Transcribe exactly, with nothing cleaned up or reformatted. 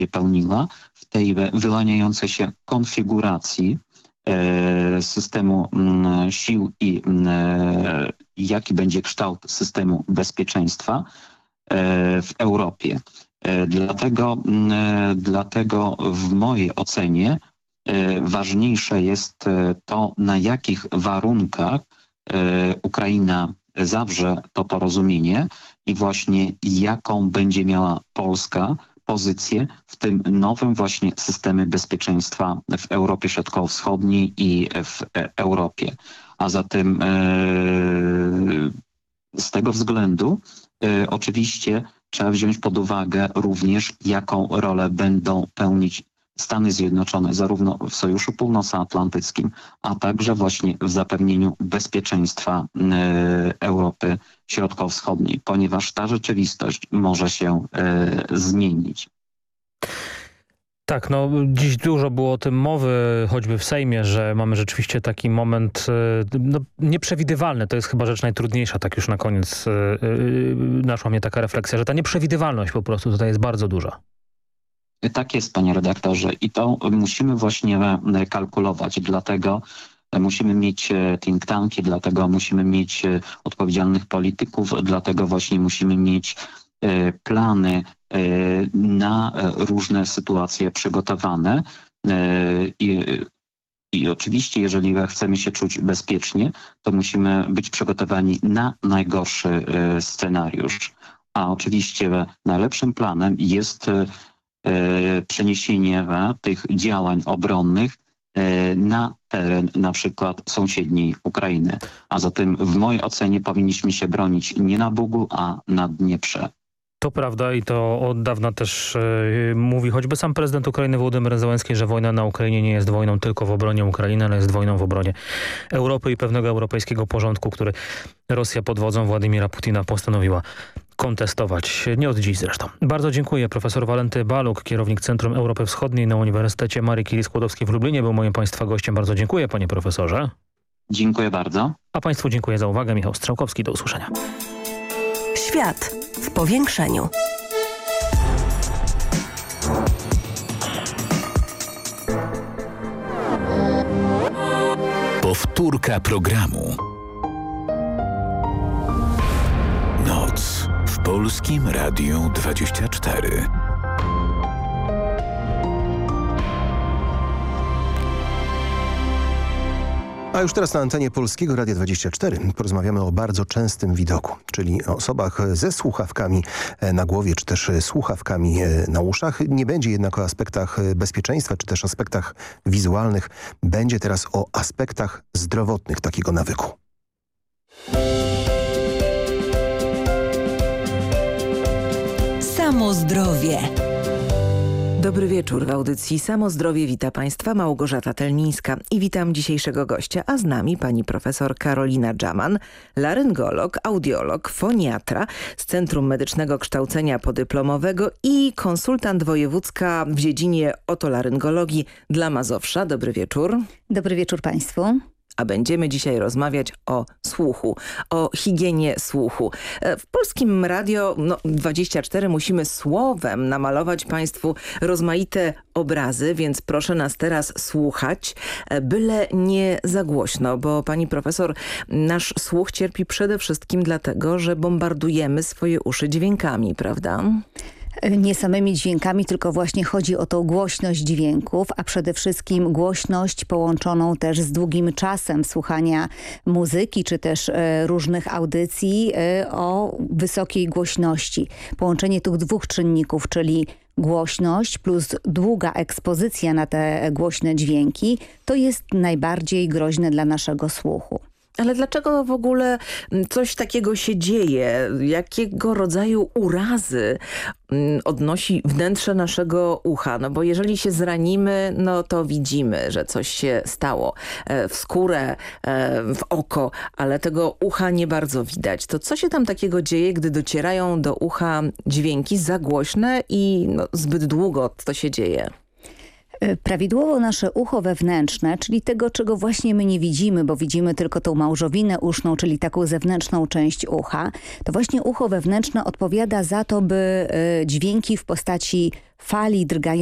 je pełniła w tej wyłaniającej się konfiguracji systemu sił i jaki będzie kształt systemu bezpieczeństwa w Europie. Dlatego, dlatego w mojej ocenie ważniejsze jest to, na jakich warunkach Ukraina zawrze to porozumienie i właśnie jaką będzie miała Polska pozycję w tym nowym właśnie systemie bezpieczeństwa w Europie Środkowo-Wschodniej i w Europie. A zatem z tego względu oczywiście trzeba wziąć pod uwagę również, jaką rolę będą pełnić Stany Zjednoczone zarówno w Sojuszu Północnoatlantyckim, a także właśnie w zapewnieniu bezpieczeństwa Europy Środkowo-Wschodniej, ponieważ ta rzeczywistość może się zmienić. Tak, no dziś dużo było o tym mowy, choćby w Sejmie, że mamy rzeczywiście taki moment no, nieprzewidywalny. To jest chyba rzecz najtrudniejsza, tak już na koniec yy, naszła mnie taka refleksja, że ta nieprzewidywalność po prostu tutaj jest bardzo duża. Tak jest, panie redaktorze, i to musimy właśnie kalkulować, dlatego musimy mieć think tanki, dlatego musimy mieć odpowiedzialnych polityków, dlatego właśnie musimy mieć plany na różne sytuacje przygotowane i, i oczywiście, jeżeli chcemy się czuć bezpiecznie, to musimy być przygotowani na najgorszy scenariusz. A oczywiście najlepszym planem jest przeniesienie tych działań obronnych na teren na przykład sąsiedniej Ukrainy. A zatem w mojej ocenie powinniśmy się bronić nie na Bugu, a na Dnieprze. To prawda i to od dawna też yy, mówi choćby sam prezydent Ukrainy Wołodymyr Zełenski, że wojna na Ukrainie nie jest wojną tylko w obronie Ukrainy, ale jest wojną w obronie Europy i pewnego europejskiego porządku, który Rosja pod wodzą Władimira Putina postanowiła kontestować. Nie od dziś zresztą. Bardzo dziękuję. Profesor Walenty Baluk, kierownik Centrum Europy Wschodniej na Uniwersytecie Marii Curie-Skłodowskiej w Lublinie, był moim państwa gościem. Bardzo dziękuję, panie profesorze. Dziękuję bardzo. A państwu dziękuję za uwagę. Michał Strzałkowski, do usłyszenia. Świat w powiększeniu. Powtórka programu. Noc w Polskim Radiu dwadzieścia cztery. A już teraz na antenie Polskiego Radia dwadzieścia cztery porozmawiamy o bardzo częstym widoku, czyli o osobach ze słuchawkami na głowie, czy też słuchawkami na uszach. Nie będzie jednak o aspektach bezpieczeństwa, czy też aspektach wizualnych. Będzie teraz o aspektach zdrowotnych takiego nawyku. Samo zdrowie. Dobry wieczór. W audycji Samo Zdrowie wita Państwa Małgorzata Telmińska i witam dzisiejszego gościa, a z nami pani profesor Karolina Dżaman, laryngolog, audiolog, foniatra z Centrum Medycznego Kształcenia Podyplomowego i konsultant wojewódzka w dziedzinie otolaryngologii dla Mazowsza. Dobry wieczór. Dobry wieczór Państwu. A będziemy dzisiaj rozmawiać o słuchu, o higienie słuchu. W Polskim Radio no, dwadzieścia cztery musimy słowem namalować Państwu rozmaite obrazy, więc proszę nas teraz słuchać, byle nie za głośno, bo pani profesor, nasz słuch cierpi przede wszystkim dlatego, że bombardujemy swoje uszy dźwiękami, prawda? Nie samymi dźwiękami, tylko właśnie chodzi o tą głośność dźwięków, a przede wszystkim głośność połączoną też z długim czasem słuchania muzyki, czy też e, różnych audycji e, o wysokiej głośności. Połączenie tych dwóch czynników, czyli głośność plus długa ekspozycja na te głośne dźwięki, to jest najbardziej groźne dla naszego słuchu. Ale dlaczego w ogóle coś takiego się dzieje? Jakiego rodzaju urazy odnosi wnętrze naszego ucha? No bo jeżeli się zranimy, no to widzimy, że coś się stało w skórę, w oko, ale tego ucha nie bardzo widać. To co się tam takiego dzieje, gdy docierają do ucha dźwięki za głośne i no, zbyt długo to się dzieje? Prawidłowo nasze ucho wewnętrzne, czyli tego, czego właśnie my nie widzimy, bo widzimy tylko tą małżowinę uszną, czyli taką zewnętrzną część ucha, to właśnie ucho wewnętrzne odpowiada za to, by dźwięki w postaci fali drgającej